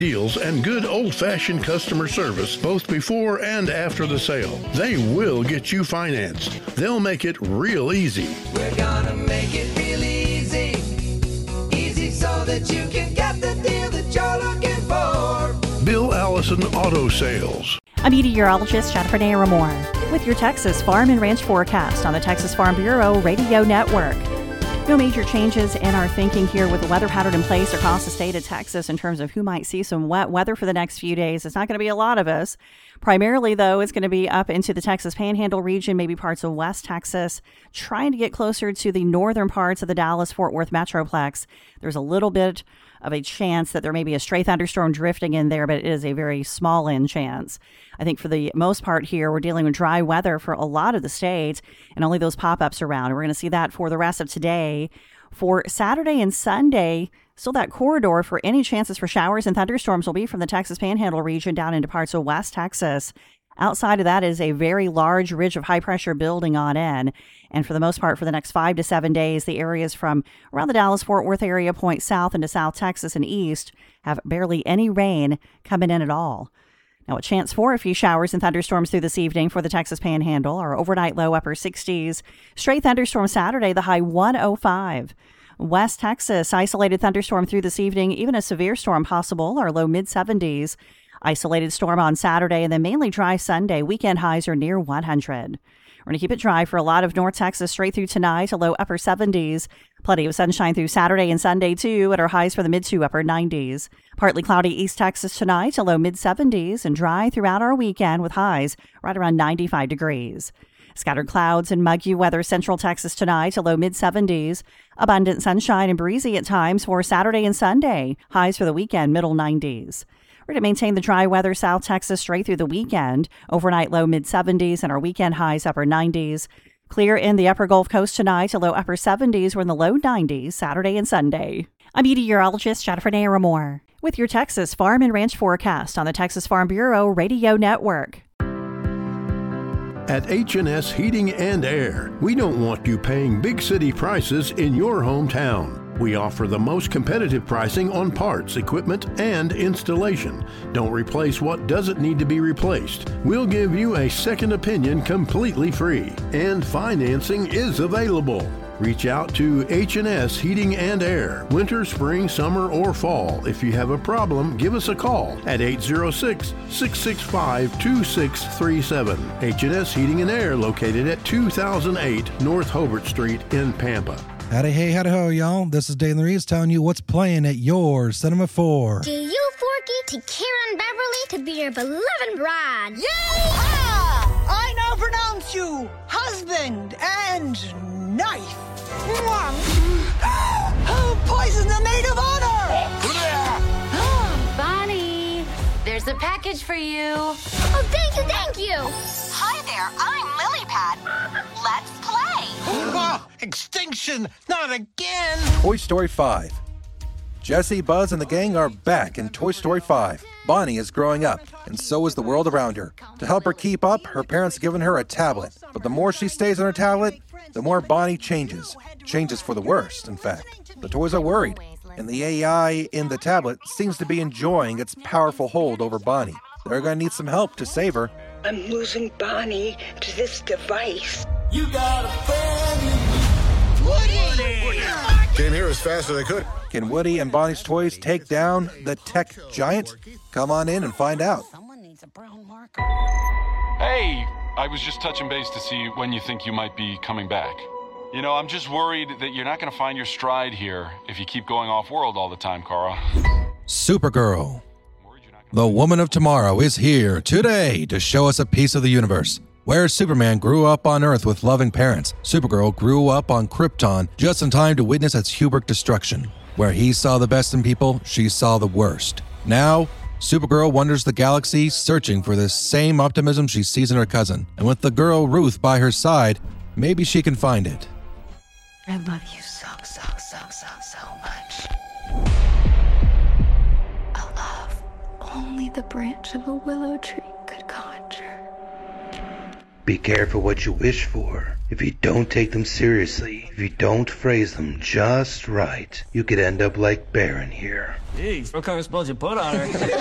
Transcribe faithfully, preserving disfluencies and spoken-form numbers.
deals and good old-fashioned customer service both before and after the sale. They will get you financed. They'll make it real easy. We're gonna make it real easy. Easy so that you can get the deal that you're looking for. Bill Allison Auto Sales. I'm meteorologist Jennifer Naramore with your Texas Farm and Ranch forecast on the Texas Farm Bureau Radio Network. No major changes in our thinking here with the weather pattern in place across the state of Texas in terms of who might see some wet weather for the next few days. It's not going to be a lot of us. Primarily, though, it's going to be up into the Texas Panhandle region, maybe parts of West Texas, trying to get closer to the northern parts of the Dallas-Fort Worth Metroplex. There's a little bit of a chance that there may be a stray thunderstorm drifting in there, but it is a very small in chance. I think for the most part here, we're dealing with dry weather for a lot of the state and only those pop-ups around. We're going to see that for the rest of today. For Saturday and Sunday, still that corridor for any chances for showers and thunderstorms will be from the Texas Panhandle region down into parts of West Texas. Outside of that is a very large ridge of high pressure building on in. And for the most part, for the next five to seven days, the areas from around the Dallas-Fort Worth area point south into South Texas and east have barely any rain coming in at all. Now, a chance for a few showers and thunderstorms through this evening for the Texas Panhandle. Our overnight low upper sixties. Straight thunderstorm Saturday, the high one oh five. West Texas, isolated thunderstorm through this evening, even a severe storm possible, our low mid seventies. Isolated storm on Saturday, and then mainly dry Sunday. Weekend highs are near one hundred. We're going to keep it dry for a lot of North Texas straight through tonight, a low upper seventies. Plenty of sunshine through Saturday and Sunday, too, at our highs for the mid to upper nineties. Partly cloudy East Texas tonight, a low mid seventies, and dry throughout our weekend with highs right around ninety-five degrees. Scattered clouds and muggy weather Central Texas tonight, a low mid seventies. Abundant sunshine and breezy at times for Saturday and Sunday. Highs for the weekend, middle nineties. We're going to maintain the dry weather South Texas straight through the weekend. Overnight low mid seventies and our weekend highs upper nineties. Clear in the upper Gulf Coast tonight, a low upper seventies. We're in the low nineties Saturday and Sunday. I'm meteorologist Jennifer Naramore with your Texas Farm and Ranch forecast on the Texas Farm Bureau Radio Network. At H and S Heating and Air, we don't want you paying big city prices in your hometown. We offer the most competitive pricing on parts, equipment, and installation. Don't replace what doesn't need to be replaced. We'll give you a second opinion completely free, and financing is available. Reach out to H and S Heating and Air, winter, spring, summer, or fall. If you have a problem, give us a call at eight oh six, six six five, two six three seven. H and S Heating and Air, located at two thousand eight North Hobart Street in Pampa. Howdy, hey, howdy, ho, y'all. This is Dane Reeves telling you what's playing at your Cinema four. To you, Forky, to Karen Beverly, to be your beloved bride. Yeehaw! I now pronounce you husband and knife. Poison the maid of honor! Bonnie, there's a package for you. Oh, thank you, thank you. Hi there, I'm Lilypad. Let's play. Oh, extinction, not again. Toy Story five. Jessie, Buzz, and the gang are back in Toy Story five. Bonnie is growing up, and so is the world around her. To help her keep up, her parents have given her a tablet. But the more she stays on her tablet, the more Bonnie changes. Changes for the worst, in fact. The toys are worried, and the A I in the tablet seems to be enjoying its powerful hold over Bonnie. They're going to need some help to save her. I'm losing Bonnie to this device. You got a friend. Woody! Came here as fast as I could. Can Woody and Bonnie's toys take down the tech giant? Come on in and find out. Someone needs a brown marker. Hey, I was just touching base to see when you think you might be coming back. You know, I'm just worried that you're not going to find your stride here if you keep going off-world all the time, Kara. Supergirl. The woman of tomorrow is here today to show us a piece of the universe. Where Superman grew up on Earth with loving parents, Supergirl grew up on Krypton just in time to witness its Hubert destruction. Where he saw the best in people, she saw the worst. Now, Supergirl wanders the galaxy searching for the same optimism she sees in her cousin. And with the girl Ruth by her side, maybe she can find it. I love you so, so, so, so, so much. A love only the branch of a willow tree could conjure. Be careful what you wish for. If you don't take them seriously, if you don't phrase them just right, you could end up like Baron here. Jeez, what kind of spells you put on her?